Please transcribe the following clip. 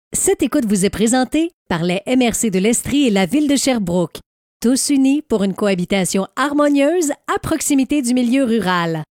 Cette écoute vous est présentée par les MRC de l'Estrie et la Ville de Sherbrooke. Tous unis pour une cohabitation harmonieuse à proximité du milieu rural.